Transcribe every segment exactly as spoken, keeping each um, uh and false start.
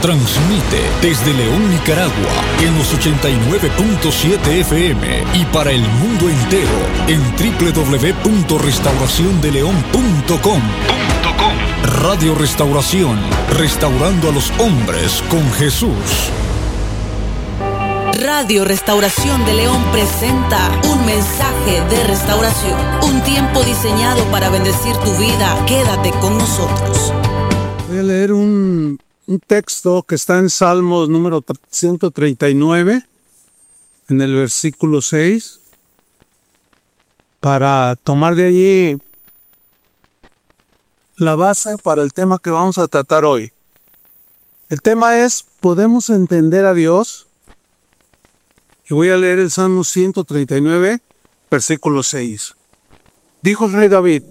Transmite desde León, Nicaragua, en los ochenta y nueve punto siete F M y para el mundo entero en doble u doble u doble u punto restauración de león punto com. Radio Restauración, restaurando a los hombres con Jesús. Radio Restauración de León presenta un mensaje de restauración, un tiempo diseñado para bendecir tu vida. Quédate con nosotros. Voy a leer un, un texto que está en Salmos número ciento treinta y nueve, en el versículo seis, para tomar de allí la base para el tema que vamos a tratar hoy. El tema es, ¿podemos entender a Dios? Y voy a leer el Salmo ciento treinta y nueve, versículo seis. Dijo el rey David: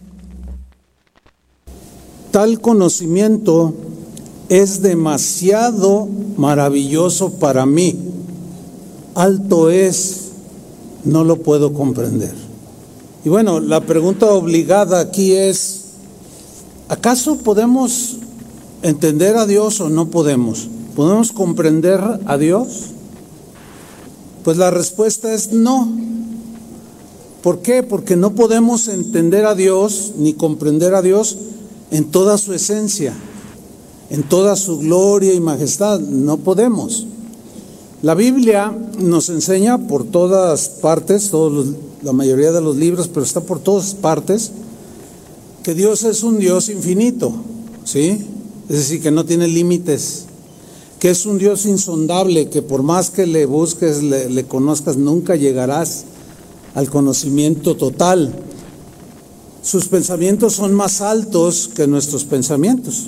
tal conocimiento es demasiado maravilloso para mí. Alto es, no lo puedo comprender. Y bueno, la pregunta obligada aquí es, ¿acaso podemos entender a Dios o no podemos? ¿Podemos comprender a Dios? Pues la respuesta es no. ¿Por qué? Porque no podemos entender a Dios ni comprender a Dios en toda su esencia, en toda su gloria y majestad. No podemos. La Biblia nos enseña por todas partes, todos los, la mayoría de los libros, pero está por todas partes, que Dios es un Dios infinito, ¿sí? Es decir, que no tiene límites, que es un Dios insondable, que por más que le busques, le, le conozcas, nunca llegarás al conocimiento total. Sus pensamientos son más altos que nuestros pensamientos.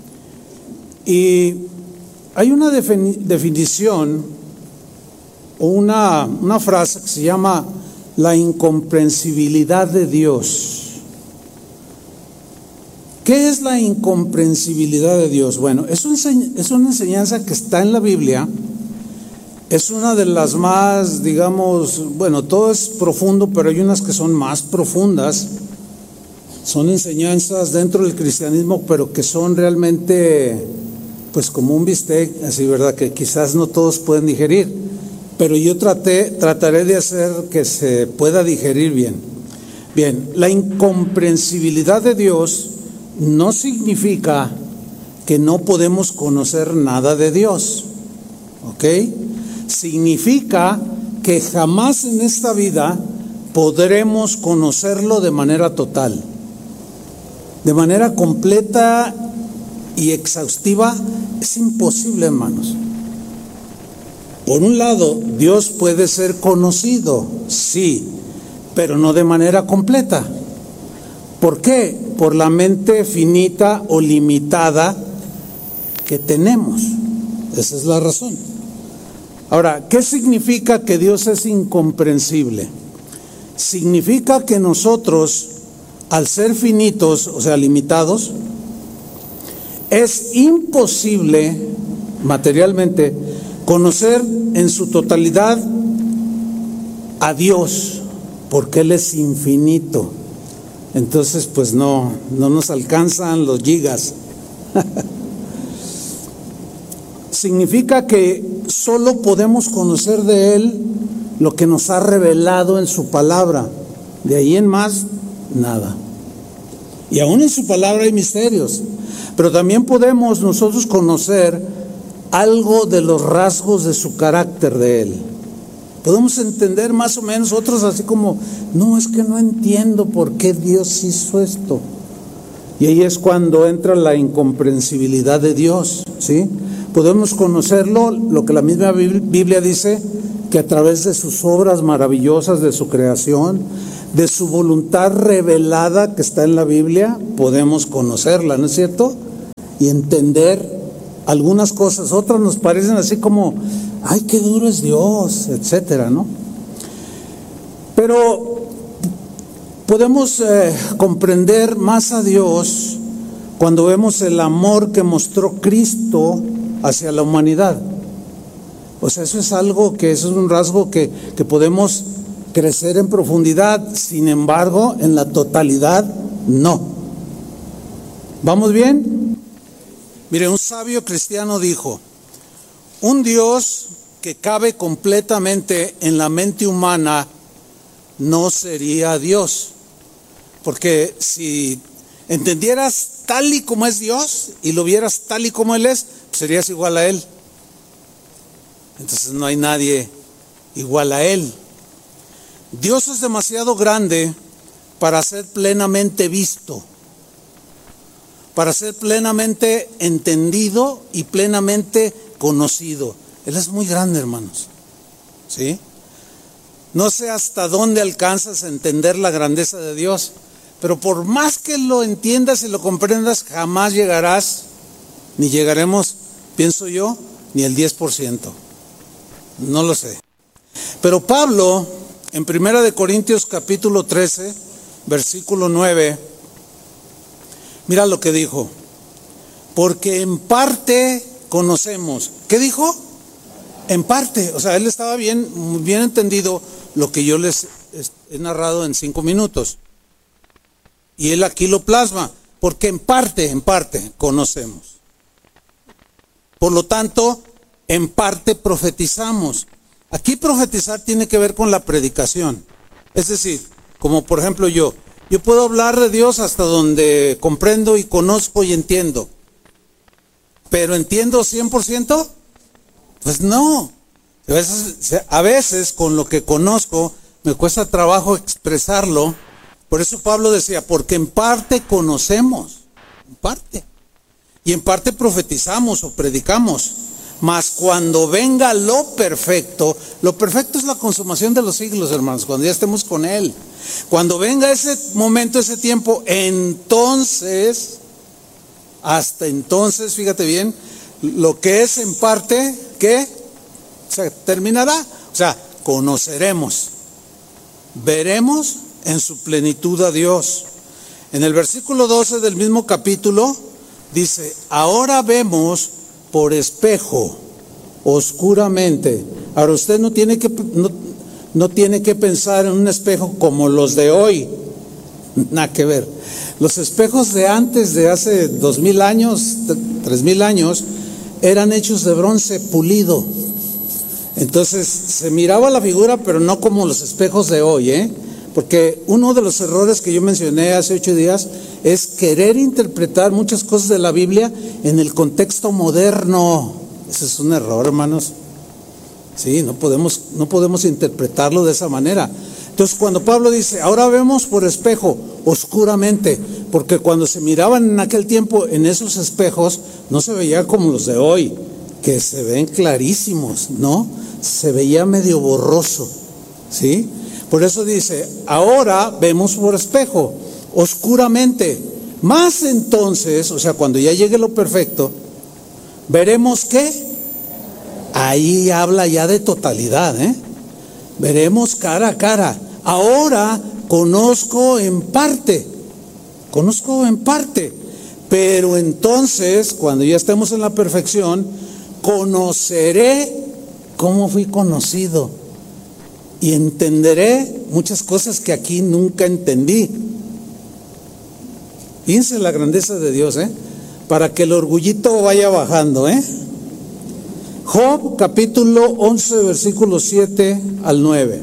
Y hay una defini- definición o una, una frase que se llama la incomprensibilidad de Dios. ¿Qué es la incomprensibilidad de Dios? Bueno, es, un, es una enseñanza que está en la Biblia, es una de las más, digamos, bueno, todo es profundo, pero hay unas que son más profundas, son enseñanzas dentro del cristianismo, pero que son realmente, pues como un bistec, así, ¿verdad? Que quizás no todos pueden digerir, pero yo traté, trataré de hacer que se pueda digerir bien. Bien, la incomprensibilidad de Dios no significa que no podemos conocer nada de Dios, ¿ok? Significa que jamás en esta vida podremos conocerlo de manera total, de manera completa y exhaustiva. Es imposible, hermanos. Por un lado, Dios puede ser conocido, sí, pero no de manera completa. ¿Por qué? Por la mente finita o limitada que tenemos. Esa es la razón. Ahora, ¿qué significa que Dios es incomprensible? Significa que nosotros, al ser finitos, o sea, limitados, es imposible materialmente conocer en su totalidad a Dios, porque Él es infinito. Entonces, pues no, no nos alcanzan los gigas. Significa que solo podemos conocer de Él lo que nos ha revelado en su palabra. De ahí en más, nada. Y aún en su palabra hay misterios. Pero también podemos nosotros conocer algo de los rasgos de su carácter de Él. Podemos entender más o menos, otros así como, no, es que no entiendo por qué Dios hizo esto. Y ahí es cuando entra la incomprensibilidad de Dios, ¿sí? Podemos conocerlo, lo que la misma Biblia dice, que a través de sus obras maravillosas, de su creación, de su voluntad revelada que está en la Biblia, podemos conocerla, ¿no es cierto? Y entender algunas cosas. Otras nos parecen así como, ay, qué duro es Dios, etcétera, ¿no? Pero podemos eh, comprender más a Dios cuando vemos el amor que mostró Cristo hacia la humanidad. O sea, eso es algo que, eso es un rasgo que, que podemos crecer en profundidad, sin embargo, en la totalidad, no. ¿Vamos bien? Mire, un sabio cristiano dijo, un Dios que cabe completamente en la mente humana no sería Dios. Porque si entendieras tal y como es Dios y lo vieras tal y como Él es, pues serías igual a Él. Entonces no hay nadie igual a Él. Dios es demasiado grande para ser plenamente visto, para ser plenamente entendido y plenamente conocido. Él es muy grande, hermanos. ¿Sí? No sé hasta dónde alcanzas a entender la grandeza de Dios, pero por más que lo entiendas y lo comprendas, jamás llegarás, ni llegaremos, pienso yo, ni el diez por ciento. No lo sé. Pero Pablo, en Primera de Corintios capítulo trece, versículo nueve, mira lo que dijo. Porque en parte conocemos. ¿Qué dijo? En parte. O sea, él estaba bien, bien entendido lo que yo les he narrado en cinco minutos. Y él aquí lo plasma. Porque en parte, en parte conocemos. Por lo tanto, en parte profetizamos. Aquí profetizar tiene que ver con la predicación. Es decir, como por ejemplo yo, yo puedo hablar de Dios hasta donde comprendo y conozco y entiendo. ¿Pero entiendo cien por ciento? Pues no. A veces, a veces con lo que conozco me cuesta trabajo expresarlo. Por eso Pablo decía, porque en parte conocemos, en parte. Y en parte profetizamos o predicamos. Mas cuando venga lo perfecto, lo perfecto es la consumación de los siglos, hermanos, cuando ya estemos con Él. Cuando venga ese momento, ese tiempo, entonces, hasta entonces, fíjate bien, lo que es en parte, ¿qué? Se terminará. O sea, conoceremos, veremos en su plenitud a Dios. En el versículo doce del mismo capítulo, dice, ahora vemos por espejo, oscuramente. Ahora usted no tiene que no, no tiene que pensar en un espejo como los de hoy. Nada que ver. Los espejos de antes, de hace dos mil años, tres mil años, eran hechos de bronce pulido. Entonces se miraba la figura, pero no como los espejos de hoy, ¿eh? Porque uno de los errores que yo mencioné hace ocho días es querer interpretar muchas cosas de la Biblia en el contexto moderno. Ese es un error, hermanos. Sí, no podemos, no podemos interpretarlo de esa manera. Entonces, cuando Pablo dice, ahora vemos por espejo, oscuramente, porque cuando se miraban en aquel tiempo en esos espejos, no se veía como los de hoy, que se ven clarísimos, ¿no? Se veía medio borroso, ¿sí? Por eso dice, ahora vemos por espejo, oscuramente. Más entonces, o sea, cuando ya llegue lo perfecto, veremos qué. Ahí habla ya de totalidad, ¿eh? Veremos cara a cara. Ahora conozco en parte, conozco en parte, pero entonces, cuando ya estemos en la perfección, conoceré cómo fui conocido. Y entenderé muchas cosas que aquí nunca entendí. Fíjense la grandeza de Dios, ¿eh? Para que el orgullito vaya bajando, ¿eh? Job, capítulo once, versículos siete al nueve.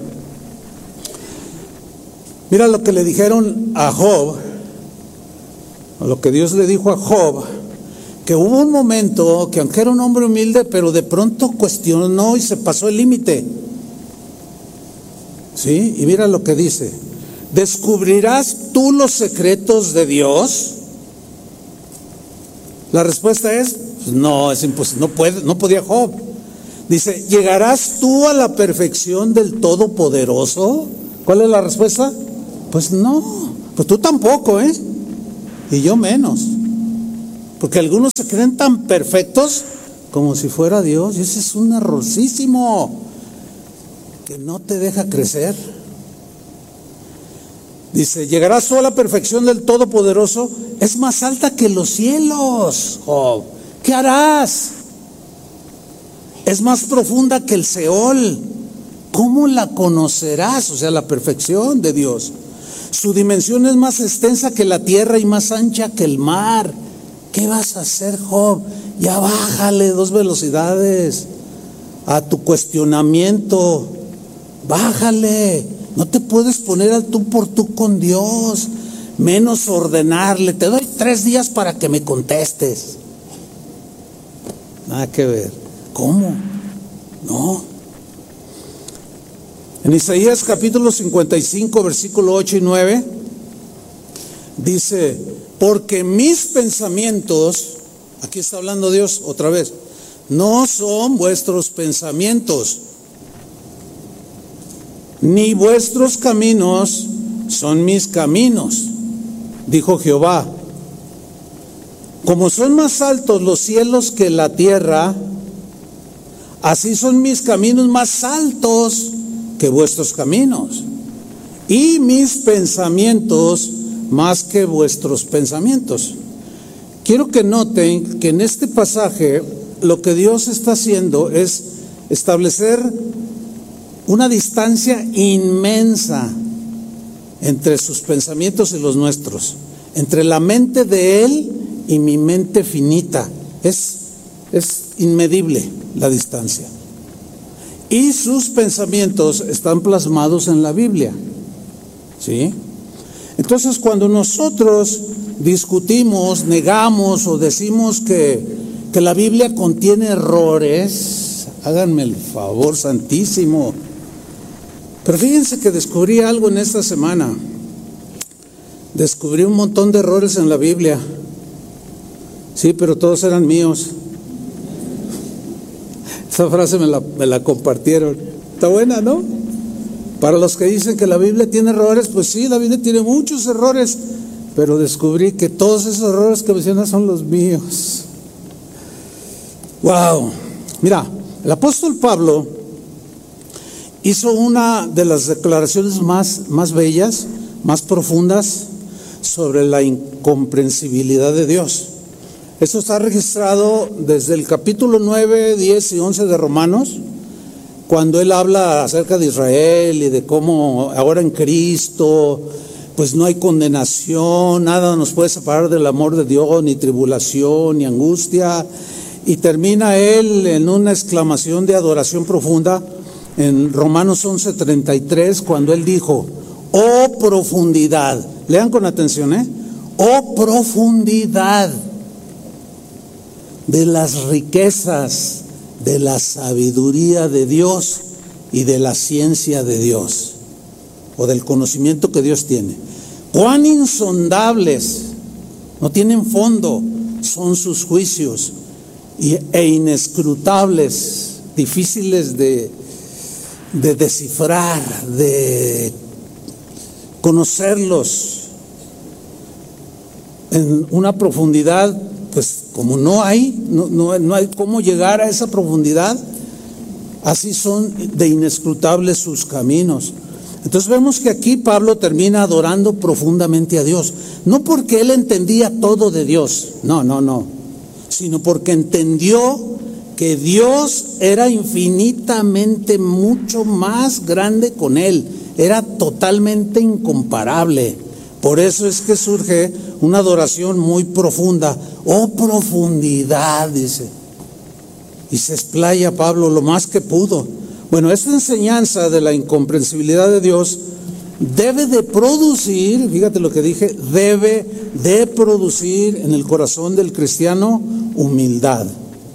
Mira lo que le dijeron a Job, o lo que Dios le dijo a Job, que hubo un momento que aunque era un hombre humilde, pero de pronto cuestionó y se pasó el límite. ¿Sí? Y mira lo que dice. ¿Descubrirás tú los secretos de Dios? La respuesta es, pues no, es imposible, no puede, no podía Job. Dice, ¿llegarás tú a la perfección del Todopoderoso? ¿Cuál es la respuesta? Pues no, pues tú tampoco, ¿eh? Y yo menos. Porque algunos se creen tan perfectos como si fuera Dios, y ese es un errorcísimo que no te deja crecer. Dice, llegarás tú a la perfección del Todopoderoso, es más alta que los cielos, Job. ¿Qué harás? Es más profunda que el Seol. ¿Cómo la conocerás? O sea, la perfección de Dios. Su dimensión es más extensa que la tierra y más ancha que el mar. ¿Qué vas a hacer, Job? Ya bájale dos velocidades a tu cuestionamiento. Bájale. No te puedes poner al tú por tú con Dios. Menos ordenarle. Te doy tres días para que me contestes. Nada que ver. ¿Cómo? No. En Isaías capítulo cincuenta y cinco, versículo ocho y nueve, dice: porque mis pensamientos, aquí está hablando Dios otra vez, no son vuestros pensamientos, ni vuestros caminos son mis caminos, dijo Jehová. Como son más altos los cielos que la tierra, así son mis caminos más altos que vuestros caminos, y mis pensamientos más que vuestros pensamientos. Quiero que noten que en este pasaje lo que Dios está haciendo es establecer una distancia inmensa entre sus pensamientos y los nuestros, entre la mente de Él y mi mente finita. Es, es inmedible la distancia. Y sus pensamientos están plasmados en la Biblia, ¿sí? Entonces, cuando nosotros discutimos, negamos o decimos que, que la Biblia contiene errores, háganme el favor santísimo. Pero fíjense que descubrí algo en esta semana. Descubrí un montón de errores en la Biblia. Sí, pero todos eran míos. Esa frase me la, me la compartieron. Está buena, ¿no? Para los que dicen que la Biblia tiene errores, pues sí, la Biblia tiene muchos errores, pero descubrí que todos esos errores que mencionas son los míos. ¡Wow! Mira, el apóstol Pablo hizo una de las declaraciones más, más bellas, más profundas sobre la incomprensibilidad de Dios. Esto está registrado desde el capítulo nueve, diez y once de Romanos, cuando él habla acerca de Israel y de cómo ahora en Cristo pues no hay condenación, nada nos puede separar del amor de Dios, ni tribulación, ni angustia, y termina él en una exclamación de adoración profunda en Romanos once, treinta y tres, cuando él dijo: oh profundidad, lean con atención, ¿eh? oh profundidad de las riquezas, de la sabiduría de Dios y de la ciencia de Dios, o del conocimiento que Dios tiene. Cuán insondables, no tienen fondo, son sus juicios, y, e inescrutables, difíciles de, de descifrar, de conocerlos en una profundidad. Pues como no hay, no, no, no hay cómo llegar a esa profundidad, así son de inescrutables sus caminos. Entonces vemos que aquí Pablo termina adorando profundamente a Dios, no porque él entendía todo de Dios, no, no, no, sino porque entendió que Dios era infinitamente mucho más grande con él, era totalmente incomparable. Por eso es que surge una adoración muy profunda. Oh profundidad, dice. Y se explaya Pablo lo más que pudo. Bueno, esta enseñanza de la incomprensibilidad de Dios debe de producir, fíjate lo que dije, debe de producir en el corazón del cristiano humildad.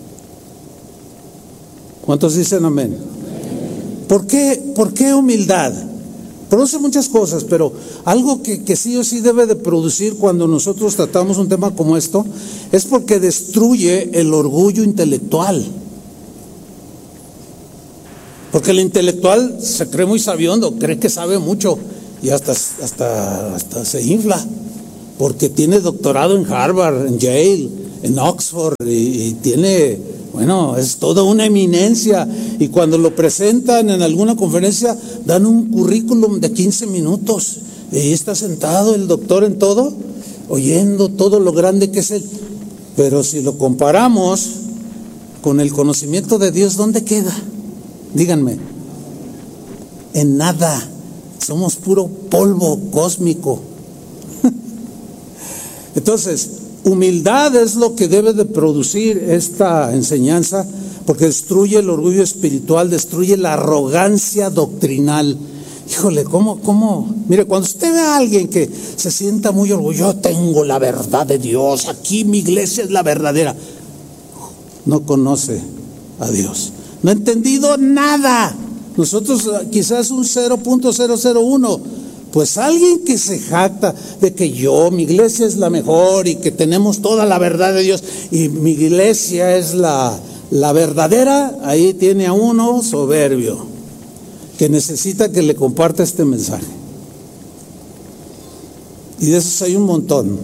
¿Cuántos dicen amén? ¿Por qué, por qué humildad? Produce muchas cosas, pero algo que, que sí o sí debe de producir cuando nosotros tratamos un tema como esto, es porque destruye el orgullo intelectual. Porque el intelectual se cree muy sabiondo, cree que sabe mucho y hasta, hasta, hasta se infla, porque tiene doctorado en Harvard, en Yale, en Oxford, y, y tiene... Bueno, es toda una eminencia, y cuando lo presentan en alguna conferencia dan un currículum de quince minutos y ahí está sentado el doctor en todo, oyendo todo lo grande que es él. Pero si lo comparamos con el conocimiento de Dios, ¿dónde queda? Díganme. En nada. Somos puro polvo cósmico. Entonces, Humildad es lo que debe de producir esta enseñanza, porque destruye el orgullo espiritual, destruye la arrogancia doctrinal. Híjole, ¿cómo, cómo? Mire, cuando usted ve a alguien que se sienta muy orgulloso, yo tengo la verdad de Dios, aquí mi iglesia es la verdadera, no conoce a Dios, no ha entendido nada. Nosotros quizás un cero punto cero cero uno. Pues alguien que se jacta de que yo, mi iglesia es la mejor y que tenemos toda la verdad de Dios y mi iglesia es la, la verdadera, ahí tiene a uno soberbio que necesita que le comparta este mensaje. Y de esos hay un montón.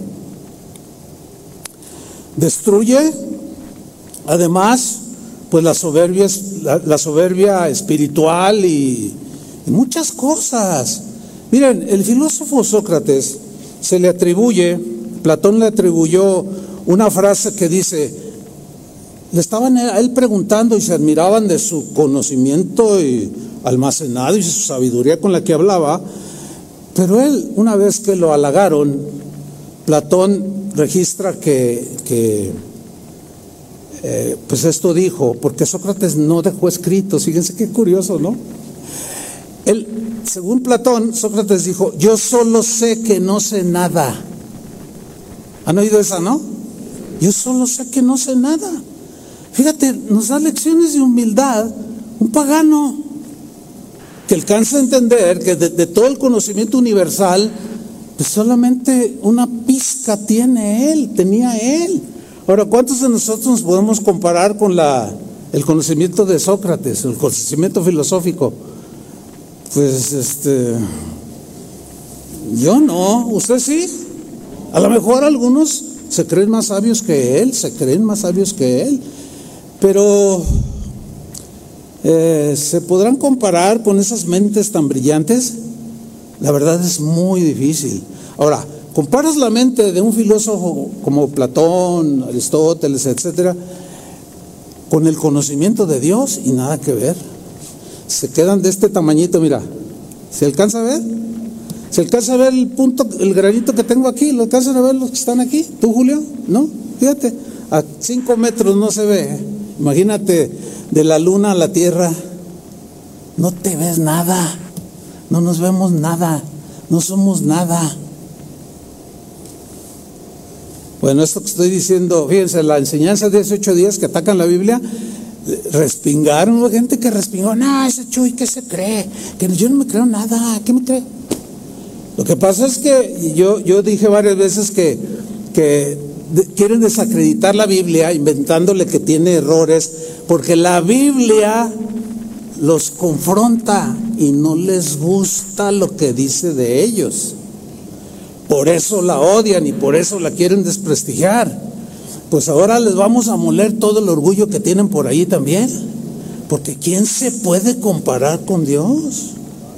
Destruye, además, pues la soberbia, la, la soberbia espiritual y, y muchas cosas. Miren, el filósofo Sócrates se le atribuye, Platón le atribuyó una frase que dice, le estaban a él preguntando y se admiraban de su conocimiento y almacenado y su sabiduría con la que hablaba, pero él, una vez que lo halagaron, Platón registra que, que eh, pues esto dijo, porque Sócrates no dejó escrito, fíjense qué curioso, ¿no? Él, según Platón, Sócrates dijo, yo solo sé que no sé nada. ¿Han oído esa, no? Yo solo sé que no sé nada. Fíjate, nos da lecciones de humildad un pagano que alcanza a entender que de, de todo el conocimiento universal, pues solamente una pizca tiene él, tenía él. Ahora, ¿cuántos de nosotros nos podemos comparar con la, el conocimiento de Sócrates, el conocimiento filosófico? Pues este, yo no, usted sí. A lo mejor algunos se creen más sabios que él, se creen más sabios que él, pero eh, ¿se podrán comparar con esas mentes tan brillantes? La verdad es muy difícil. Ahora, comparas la mente de un filósofo como Platón, Aristóteles, etcétera, con el conocimiento de Dios y nada que ver. Se quedan de este tamañito, mira. ¿Se alcanza a ver? ¿Se alcanza a ver el punto, el granito que tengo aquí? ¿Lo alcanzan a ver los que están aquí? ¿Tú, Julio? ¿No? Fíjate, a cinco metros no se ve. Imagínate, de la luna a la tierra, no te ves nada. No nos vemos nada. No somos nada. Bueno, esto que estoy diciendo, fíjense, la enseñanza de esos ocho días que atacan la Biblia, respingaron, hubo gente que respingó, no, ese Chuy, ¿qué se cree? Que yo no me creo nada, ¿qué me cree? Lo que pasa es que yo, yo dije varias veces que, que de, quieren desacreditar la Biblia inventándole que tiene errores, porque la Biblia los confronta y no les gusta lo que dice de ellos. Por eso la odian y por eso la quieren desprestigiar. Pues ahora les vamos a moler todo el orgullo que tienen por ahí también, porque ¿quién se puede comparar con Dios?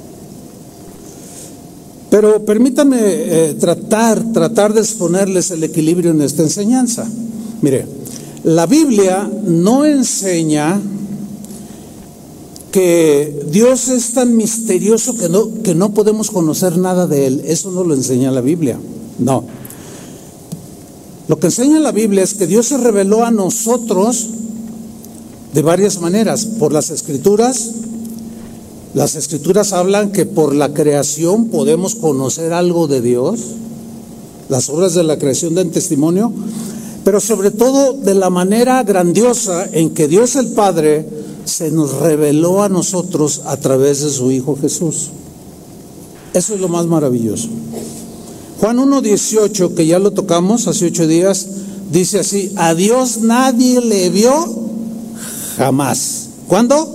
Pero permítanme eh, tratar, tratar de exponerles el equilibrio en esta enseñanza. Mire, la Biblia no enseña que Dios es tan misterioso que no, que no podemos conocer nada de Él. Eso no lo enseña la Biblia, no. Lo que enseña la Biblia es que Dios se reveló a nosotros de varias maneras. Por las Escrituras. Las Escrituras hablan que por la creación podemos conocer algo de Dios. Las obras de la creación dan testimonio. Pero sobre todo de la manera grandiosa en que Dios el Padre se nos reveló a nosotros a través de su Hijo Jesús. Eso es lo más maravilloso. Juan uno dieciocho, que ya lo tocamos hace ocho días, dice así: a Dios nadie le vio jamás. ¿Cuándo?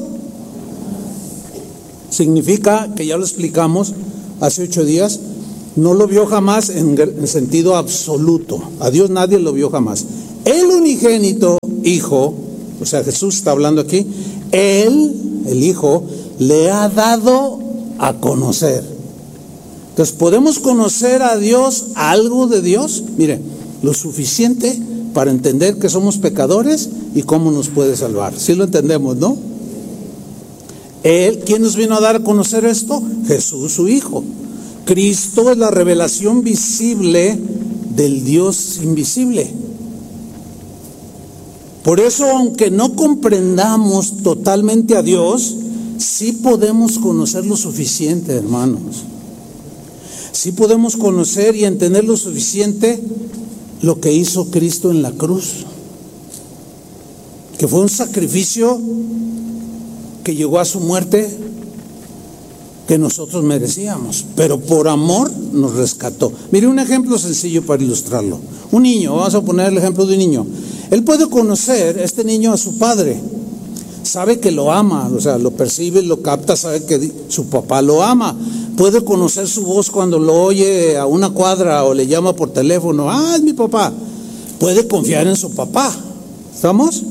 Significa, que ya lo explicamos hace ocho días, no lo vio jamás en, en sentido absoluto. A Dios nadie lo vio jamás. El unigénito Hijo, o sea, Jesús está hablando aquí, Él, el Hijo, le ha dado a conocer. Entonces, ¿podemos conocer a Dios, algo de Dios? Mire, lo suficiente para entender que somos pecadores y cómo nos puede salvar. ¿Sí lo entendemos, no? Él, ¿quién nos vino a dar a conocer esto? Jesús, su Hijo. Cristo es la revelación visible del Dios invisible. Por eso, aunque no comprendamos totalmente a Dios, sí podemos conocer lo suficiente, hermanos. Sí podemos conocer y entender lo suficiente lo que hizo Cristo en la cruz, que fue un sacrificio que llegó a su muerte que nosotros merecíamos, pero por amor nos rescató. Mire un ejemplo sencillo para ilustrarlo. Un niño, vamos a poner el ejemplo de un niño. Él puede conocer, este niño, a su padre, sabe que lo ama, o sea, lo percibe, lo capta, sabe que su papá lo ama. Puede conocer su voz cuando lo oye a una cuadra o le llama por teléfono, ah, es mi papá. Puede confiar en su papá, ¿estamos?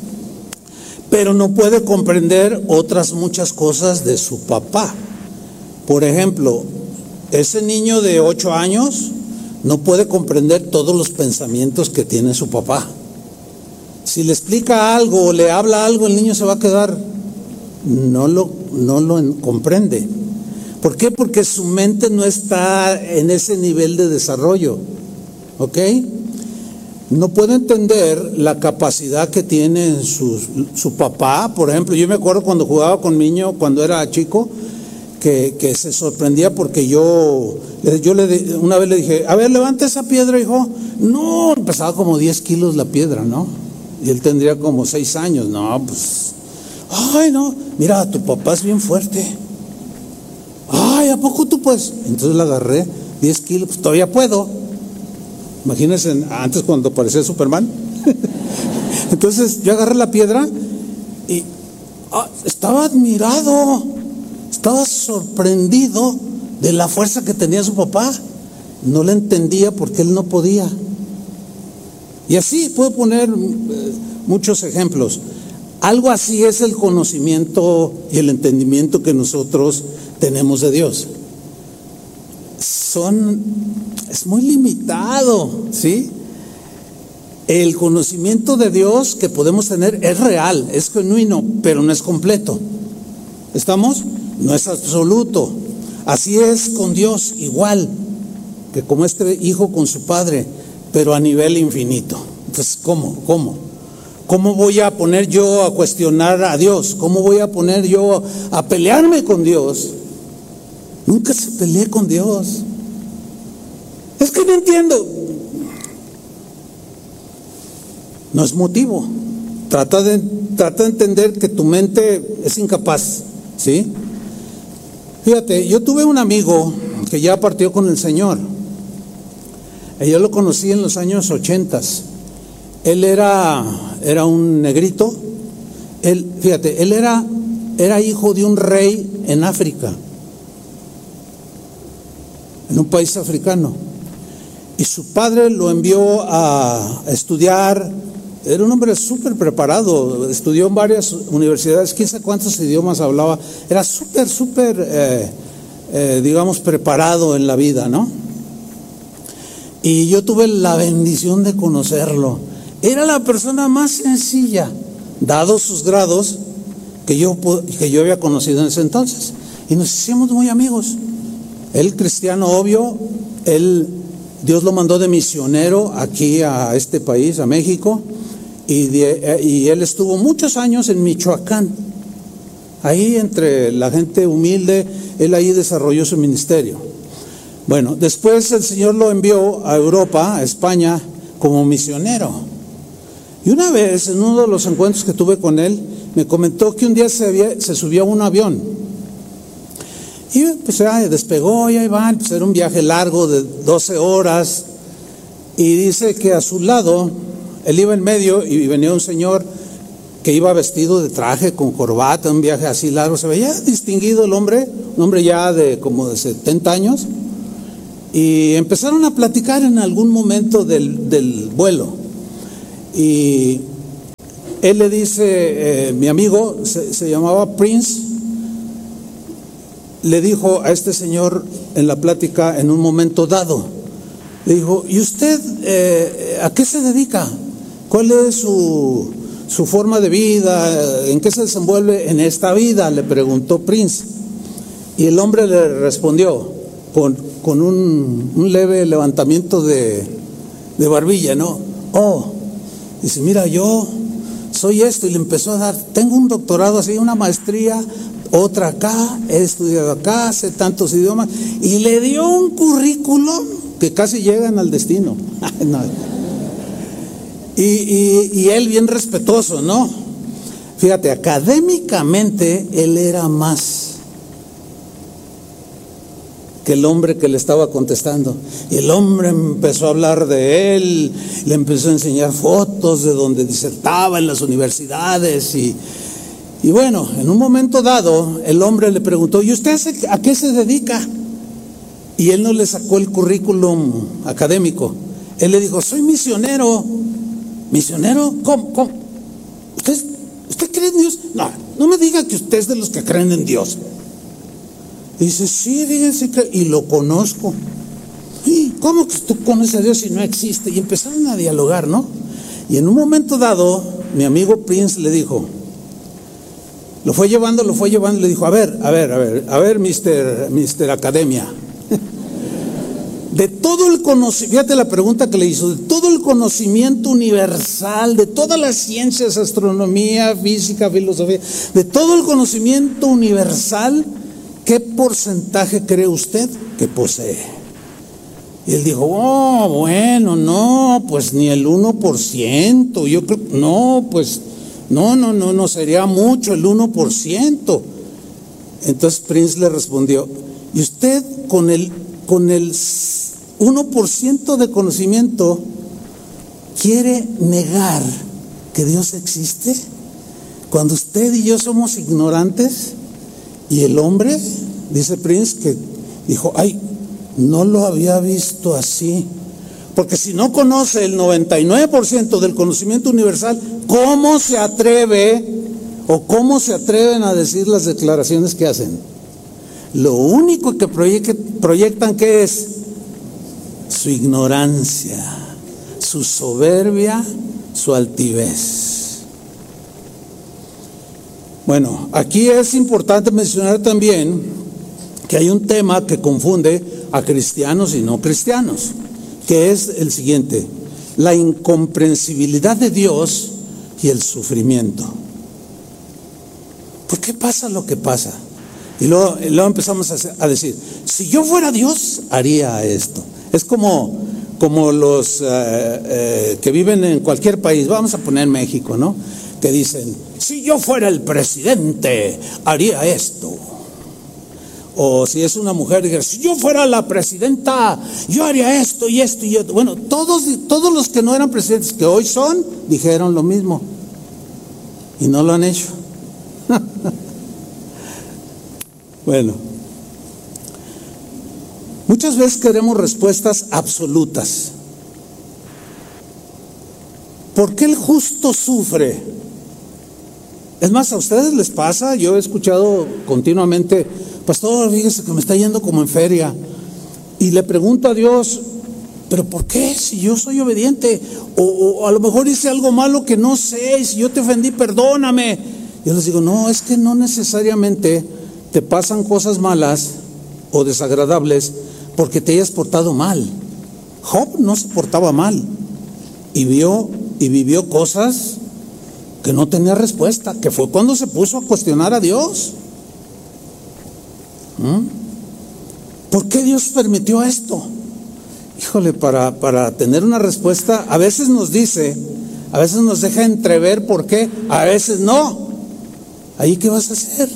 Pero no puede comprender otras muchas cosas de su papá. Por ejemplo, ese niño de ocho años no puede comprender todos los pensamientos que tiene su papá. Si le explica algo o le habla algo, el niño se va a quedar, no lo, no lo comprende. ¿Por qué? Porque su mente no está en ese nivel de desarrollo, ¿ok? No puede entender la capacidad que tiene su, su papá. Por ejemplo, yo me acuerdo cuando jugaba con niño, cuando era chico, que, que se sorprendía porque yo, yo le, una vez le dije, a ver, levanta esa piedra, hijo. No, pesaba como diez kilos la piedra, ¿no? Y él tendría como seis años. No, pues, ay, no, mira, tu papá es bien fuerte. Ay, ¿a poco tú puedes? Entonces le agarré diez kilos, pues todavía puedo. Imagínense, antes cuando parecía Superman. Entonces yo agarré la piedra y ah, estaba admirado, estaba sorprendido de la fuerza que tenía su papá. No le entendía porque él no podía. Y así puedo poner eh, muchos ejemplos. Algo así es el conocimiento y el entendimiento que nosotros tenemos de Dios. Son, es muy limitado, ¿sí? El conocimiento de Dios que podemos tener es real, es genuino, pero no es completo. ¿Estamos? No es absoluto. Así es con Dios, igual que como este hijo con su padre, pero a nivel infinito. Entonces, ¿cómo? ¿Cómo? ¿Cómo voy a poner yo a cuestionar a Dios? ¿Cómo voy a poner yo a pelearme con Dios? Nunca se peleé con Dios. Es que no entiendo. No es motivo. Trata de, trata de entender que tu mente es incapaz, ¿sí? Fíjate, yo tuve un amigo que ya partió con el Señor. Yo lo conocí en los años ochentas. Él era, era un negrito. Él, fíjate, él era, era hijo de un rey en África, en un país africano. Y su padre lo envió a estudiar. Era un hombre súper preparado, estudió en varias universidades, quién sabe cuántos idiomas hablaba. Era súper, súper, eh, eh, digamos, preparado en la vida, ¿no? Y yo tuve la bendición de conocerlo. Era la persona más sencilla, dados sus grados, que yo, que yo había conocido en ese entonces. Y nos hicimos muy amigos. Él cristiano, obvio, él, Dios lo mandó de misionero aquí a este país, a México, y, de, y él estuvo muchos años en Michoacán. Ahí entre la gente humilde, él ahí desarrolló su ministerio. Bueno, después el Señor lo envió a Europa, a España, como misionero. Y una vez, en uno de los encuentros que tuve con él, me comentó que un día se, había, se subió a un avión. Y pues ya despegó y ahí van, pues era un viaje largo de doce horas. Y dice que a su lado, él iba en medio y venía un señor que iba vestido de traje con corbata, un viaje así largo. Se veía distinguido el hombre, un hombre ya de como de setenta años. Y empezaron a platicar en algún momento del, del vuelo. Y él le dice, eh, mi amigo, se, se llamaba Prince, le dijo a este señor en la plática en un momento dado, le dijo, ¿y usted eh, a qué se dedica? ¿Cuál es su, su forma de vida? ¿En qué se desenvuelve en esta vida? Le preguntó Prince. Y el hombre le respondió con, con un, un leve levantamiento de, de barbilla, ¿no? Oh, dice, mira, yo soy esto, y le empezó a dar, tengo un doctorado así, una maestría, otra acá, he estudiado acá, sé tantos idiomas, y le dio un currículum que casi llegan al destino. No. y, y, y él bien respetuoso, ¿no? Fíjate, académicamente él era más que el hombre que le estaba contestando. Y el hombre empezó a hablar de él, le empezó a enseñar fotos de donde disertaba en las universidades. Y, y bueno, en un momento dado, el hombre le preguntó, ¿y usted a qué se dedica? Y él no le sacó el currículum académico. Él le dijo, soy misionero. ¿Misionero? ¿Cómo? ¿Cómo? ¿Usted, ¿Usted cree en Dios? No, no me diga que usted es de los que creen en Dios. Y dice, sí, fíjense que, y lo conozco. ¿Y cómo que tú conoces a Dios si no existe? Y empezaron a dialogar, ¿no? Y en un momento dado, mi amigo Prince le dijo, lo fue llevando, lo fue llevando, le dijo, a ver, a ver, a ver, a ver, mister, mister Academia. De todo el conocimiento, fíjate la pregunta que le hizo, de todo el conocimiento universal, de todas las ciencias, astronomía, física, filosofía, de todo el conocimiento universal, ¿qué porcentaje cree usted que posee? Y él dijo, oh, bueno, no, pues ni el uno por ciento. Yo creo, no, pues, no, no, no, no sería mucho el uno por ciento. Entonces Prince le respondió, ¿y usted con el, con el uno por ciento de conocimiento quiere negar que Dios existe? Cuando usted y yo somos ignorantes. Y el hombre, dice Prince, que dijo, ay, no lo había visto así. Porque si no conoce el noventa y nueve por ciento del conocimiento universal, ¿cómo se atreve o cómo se atreven a decir las declaraciones que hacen? Lo único que proyectan, ¿qué es? Su ignorancia, su soberbia, su altivez. Bueno, aquí es importante mencionar también que hay un tema que confunde a cristianos y no cristianos, que es el siguiente: la incomprensibilidad de Dios y el sufrimiento. ¿Por qué pasa lo que pasa? Y luego, y luego empezamos a, a decir, si yo fuera Dios, haría esto. Es como, como los eh, eh, que viven en cualquier país, vamos a poner México, ¿no? Que dicen, si yo fuera el presidente, haría esto. O si es una mujer, si yo fuera la presidenta, yo haría esto y esto y esto. Bueno, todos, todos los que no eran presidentes, que hoy son, dijeron lo mismo. Y no lo han hecho. Bueno, muchas veces queremos respuestas absolutas. ¿Por qué el justo sufre? Es más, a ustedes les pasa, yo he escuchado continuamente, pastor, fíjese que me está yendo como en feria, y le pregunto a Dios, ¿pero por qué? Si yo soy obediente, o, o a lo mejor hice algo malo que no sé, y si yo te ofendí, perdóname. Yo les digo, no, es que no necesariamente te pasan cosas malas o desagradables porque te hayas portado mal. Job no se portaba mal, y vio y vivió cosas que no tenía respuesta, que fue cuando se puso a cuestionar a Dios. ¿Mm? ¿Por qué Dios permitió esto? Híjole, para, para tener una respuesta, a veces nos dice, a veces nos deja entrever por qué, a veces no. ¿Ahí qué vas a hacer?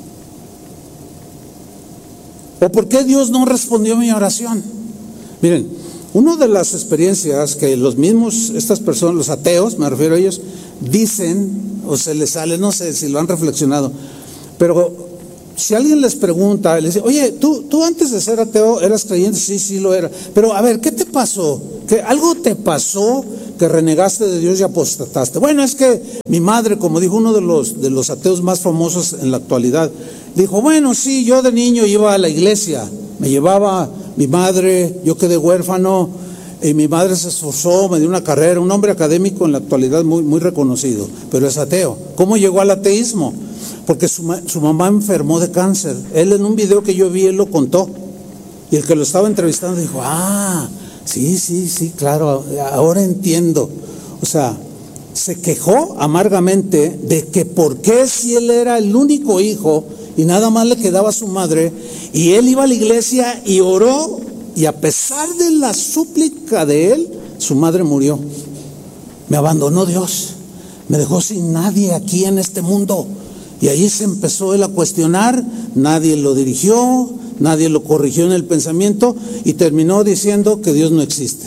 ¿O por qué Dios no respondió a mi oración? Miren, una de las experiencias que los mismos, estas personas, los ateos, me refiero a ellos, dicen, o se les sale, no sé si lo han reflexionado, pero si alguien les pregunta, les dice, oye, ¿tú, tú antes de ser ateo eras creyente? Sí, sí lo era, pero a ver, ¿qué te pasó? ¿Qué, algo te pasó que renegaste de Dios y apostataste? Bueno, es que mi madre, como dijo uno de los, de los ateos más famosos en la actualidad, dijo, bueno, sí, yo de niño iba a la iglesia, me llevaba mi madre, yo quedé huérfano, y mi madre se esforzó, me dio una carrera, un hombre académico en la actualidad muy, muy reconocido, pero es ateo. ¿Cómo llegó al ateísmo? Porque su, su mamá enfermó de cáncer. Él, en un video que yo vi, él lo contó, y el que lo estaba entrevistando dijo, ah, sí, sí, sí, claro, ahora entiendo. O sea, se quejó amargamente de que por qué si él era el único hijo y nada más le quedaba a su madre, y él iba a la iglesia y oró, y a pesar de la súplica de él, su madre murió. Me abandonó Dios, me dejó sin nadie aquí en este mundo. Y ahí se empezó él a cuestionar, nadie lo dirigió, nadie lo corrigió en el pensamiento, y terminó diciendo que Dios no existe.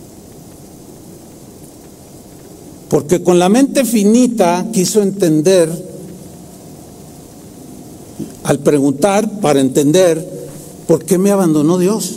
Porque con la mente finita quiso entender, al preguntar para entender, ¿por qué me abandonó Dios?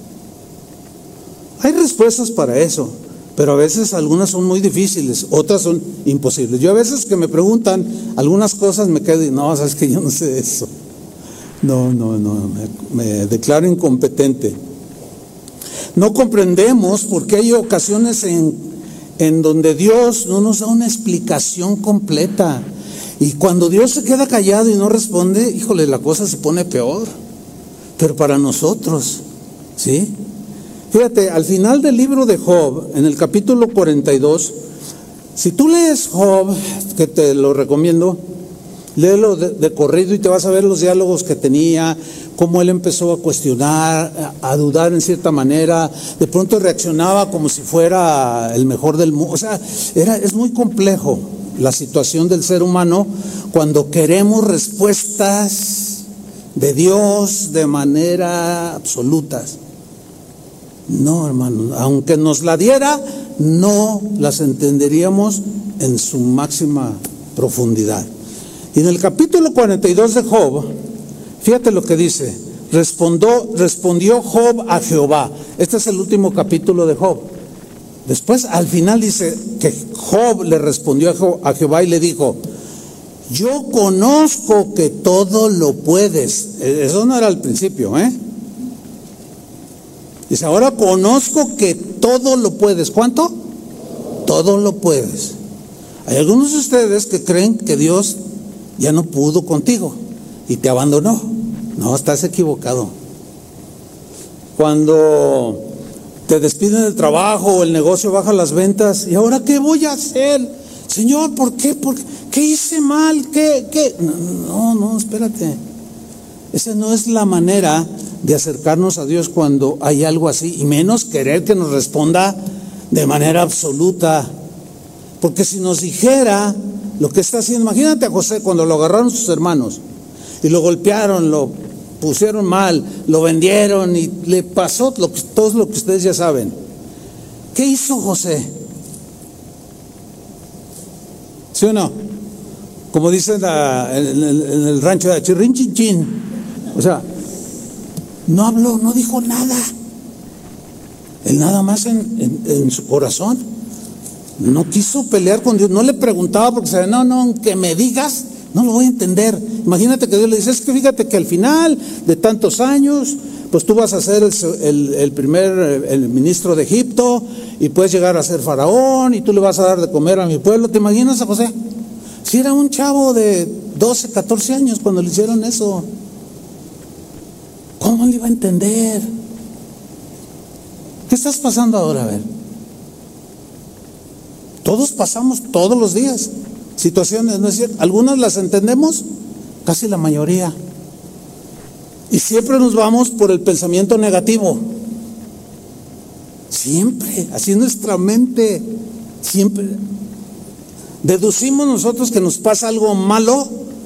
Hay respuestas para eso, pero a veces algunas son muy difíciles, otras son imposibles. Yo a veces que me preguntan algunas cosas me quedo y no, sabes que yo no sé eso. No, no, no, me, me declaro incompetente. No comprendemos por qué hay ocasiones en en donde Dios no nos da una explicación completa. Y cuando Dios se queda callado y no responde, híjole, la cosa se pone peor. Pero para nosotros, ¿sí? Fíjate, al final del libro de Job, en el capítulo cuarenta y dos, si tú lees Job, que te lo recomiendo, léelo de, de corrido y te vas a ver los diálogos que tenía, cómo él empezó a cuestionar, a, a dudar en cierta manera, de pronto reaccionaba como si fuera el mejor del mundo. O sea, era, es muy complejo la situación del ser humano cuando queremos respuestas de Dios de manera absoluta. No, hermano, aunque nos la diera, no las entenderíamos en su máxima profundidad. Y en el capítulo cuarenta y dos de Job, fíjate lo que dice: respondió, respondió Job a Jehová. Este es el último capítulo de Job. Después, al final dice que Job le respondió a, Job, a Jehová y le dijo: yo conozco que todo lo puedes. Eso no era al principio, ¿eh? Dice, ahora conozco que todo lo puedes. ¿Cuánto? Todo lo puedes. Hay algunos de ustedes que creen que Dios ya no pudo contigo y te abandonó. No, estás equivocado. Cuando te despiden del trabajo, el negocio baja las ventas, ¿y ahora qué voy a hacer? Señor, ¿por qué? ¿Por qué? ¿Qué hice mal? ¿Qué? ¿Qué? No, no, espérate. Esa no es la manera de acercarnos a Dios cuando hay algo así, y menos querer que nos responda de manera absoluta. Porque si nos dijera lo que está haciendo, imagínate a José cuando lo agarraron sus hermanos y lo golpearon, lo pusieron mal, lo vendieron y le pasó lo que, todo lo que ustedes ya saben. ¿Qué hizo José? ¿Sí o no? Como dicen la, en, en, en el rancho de chirrin chin chin. O sea, no habló, no dijo nada. Él nada más en, en, en su corazón. No quiso pelear con Dios, no le preguntaba porque se no, no, que me digas, no lo voy a entender. Imagínate que Dios le dice, es que fíjate que al final de tantos años, pues tú vas a ser el, el, el primer el ministro de Egipto y puedes llegar a ser faraón y tú le vas a dar de comer a mi pueblo. ¿Te imaginas a José? Si era un chavo de doce, catorce años cuando le hicieron eso, ¿cómo le iba a entender? ¿Qué estás pasando ahora? A ver. Todos pasamos todos los días situaciones, ¿no es cierto? Algunas las entendemos, casi la mayoría. Y siempre nos vamos por el pensamiento negativo. Siempre, así nuestra mente, siempre. Deducimos nosotros que nos pasa algo malo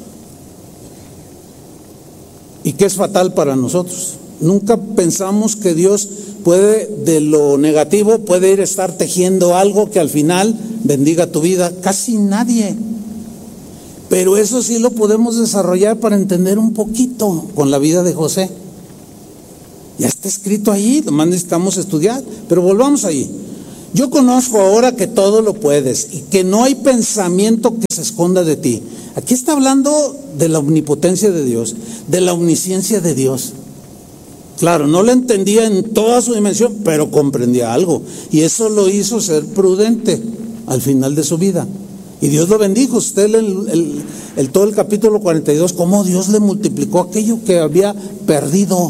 y que es fatal para nosotros. Nunca pensamos que Dios puede, de lo negativo, puede ir a estar tejiendo algo que al final bendiga tu vida. Casi nadie. Pero eso sí lo podemos desarrollar para entender un poquito con la vida de José. Ya está escrito ahí, nomás necesitamos estudiar. Pero volvamos ahí. Yo conozco ahora que todo lo puedes y que no hay pensamiento que se esconda de ti. Aquí está hablando de la omnipotencia de Dios, de la omnisciencia de Dios. Claro, no lo entendía en toda su dimensión, pero comprendía algo. Y eso lo hizo ser prudente al final de su vida. Y Dios lo bendijo. Usted lee el, el, el, todo el capítulo cuarenta y dos, cómo Dios le multiplicó aquello que había perdido.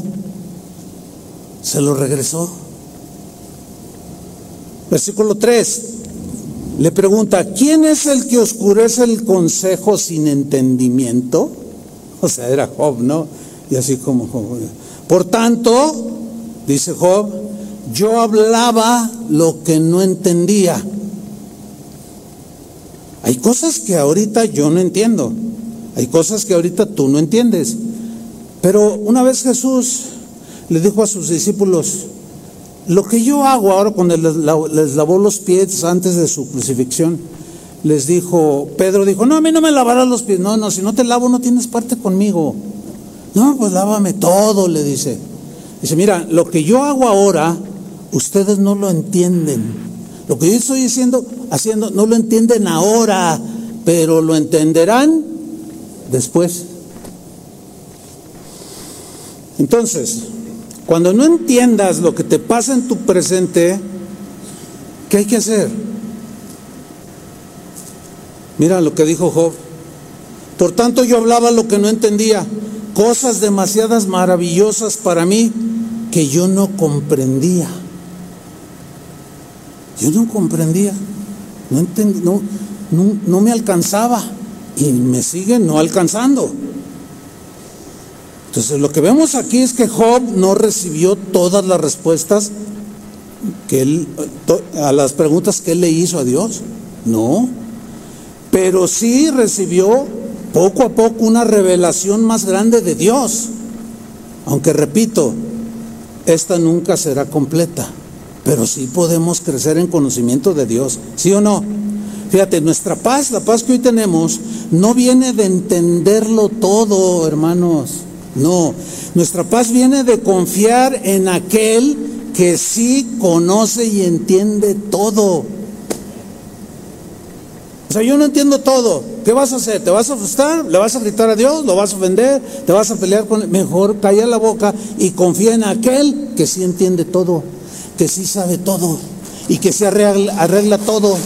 Se lo regresó. Versículo tres. le pregunta, ¿quién es el que oscurece el consejo sin entendimiento? O sea, era Job, ¿no? Y así como Job. Por tanto, dice Job, yo hablaba lo que no entendía. Hay cosas que ahorita yo no entiendo. Hay cosas que ahorita tú no entiendes. Pero una vez Jesús le dijo a sus discípulos, lo que yo hago ahora cuando les, les lavó los pies antes de su crucifixión, les dijo, Pedro dijo, no, a mí no me lavarás los pies. No, no, si no te lavo no tienes parte conmigo. No, pues lávame todo, le dice. Dice, mira, lo que yo hago ahora, ustedes no lo entienden. Lo que yo estoy diciendo, haciendo, no lo entienden ahora, pero lo entenderán después. Entonces, cuando no entiendas lo que te pasa en tu presente, ¿qué hay que hacer? Mira lo que dijo Job. Por tanto, yo hablaba lo que no entendía, cosas demasiadas maravillosas para mí que yo no comprendía. Yo no comprendía, no, entendí, no, no, no me alcanzaba y me sigue no alcanzando. Entonces lo que vemos aquí es que Job no recibió todas las respuestas que él, a las preguntas que él le hizo a Dios, no, pero sí recibió poco a poco una revelación más grande de Dios, aunque repito, esta nunca será completa. Pero sí podemos crecer en conocimiento de Dios, ¿sí o no? Fíjate, nuestra paz, la paz que hoy tenemos, no viene de entenderlo todo, hermanos. No, nuestra paz viene de confiar en aquel que sí conoce y entiende todo. O sea, yo no entiendo todo. ¿Qué vas a hacer? ¿Te vas a frustrar? ¿Le vas a gritar a Dios? ¿Lo vas a ofender? ¿Te vas a pelear con él? Mejor calla la boca y confía en aquel que sí entiende todo, que sí sabe todo y que se arregla, arregla todo.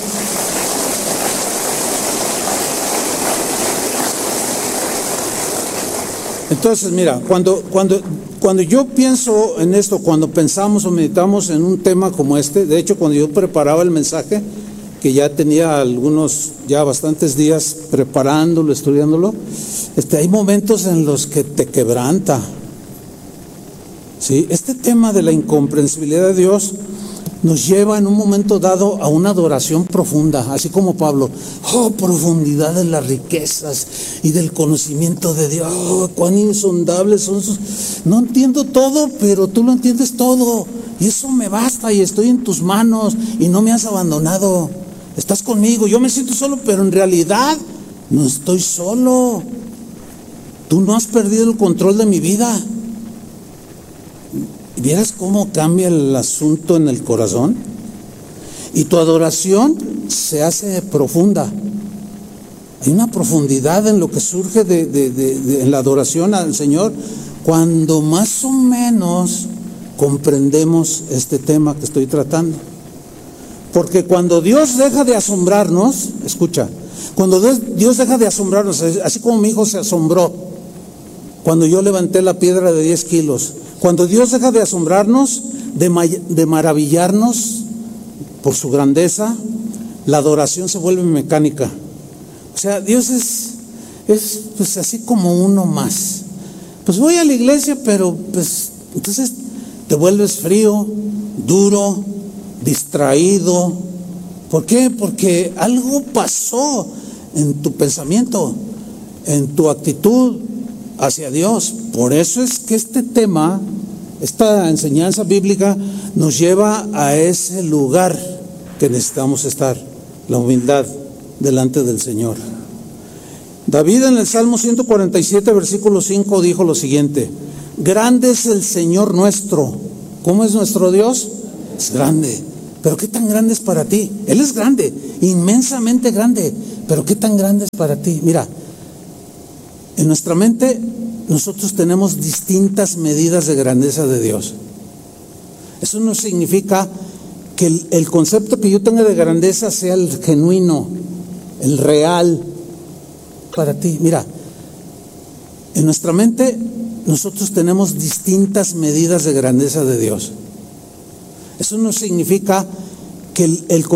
Entonces, mira, cuando, cuando, cuando yo pienso en esto, cuando pensamos o meditamos en un tema como este, de hecho, cuando yo preparaba el mensaje, que ya tenía algunos, ya bastantes días preparándolo, estudiándolo, este, hay momentos en los que te quebranta. ¿Sí? Este tema de la incomprensibilidad de Dios nos lleva en un momento dado a una adoración profunda, así como Pablo, oh, profundidad de las riquezas y del conocimiento de Dios, oh, cuán insondables son sus... No entiendo todo, pero tú lo entiendes todo, y eso me basta, y estoy en tus manos, y no me has abandonado, estás conmigo, yo me siento solo, pero en realidad no estoy solo, tú no has perdido el control de mi vida. ¿Vieras cómo cambia el asunto en el corazón? Y tu adoración se hace profunda. Hay una profundidad en lo que surge de, de, de, de, en la adoración al Señor, cuando más o menos comprendemos este tema que estoy tratando. Porque cuando Dios deja de asombrarnos, escucha, cuando Dios deja de asombrarnos, así como mi hijo se asombró cuando yo levanté la piedra de diez kilos, cuando Dios deja de asombrarnos, de, de maravillarnos por su grandeza, la adoración se vuelve mecánica. O sea, Dios es, es pues así como uno más. Pues voy a la iglesia, pero pues entonces te vuelves frío, duro, distraído. ¿Por qué? Porque algo pasó en tu pensamiento, en tu actitud hacia Dios. Por eso es que este tema, esta enseñanza bíblica nos lleva a ese lugar que necesitamos estar, la humildad delante del Señor. David en el Salmo ciento cuarenta y siete versículo cinco dijo lo siguiente: grande es el Señor nuestro. ¿Cómo es nuestro Dios? Es grande. Pero ¿qué tan grande es para ti? Él es grande, inmensamente grande. Pero ¿qué tan grande es para ti? Mira, en nuestra mente nosotros tenemos distintas medidas de grandeza de Dios. Eso no significa que el, el concepto que yo tenga de grandeza sea el genuino, el real para ti. Mira, en nuestra mente nosotros tenemos distintas medidas de grandeza de Dios. Eso no significa que el, el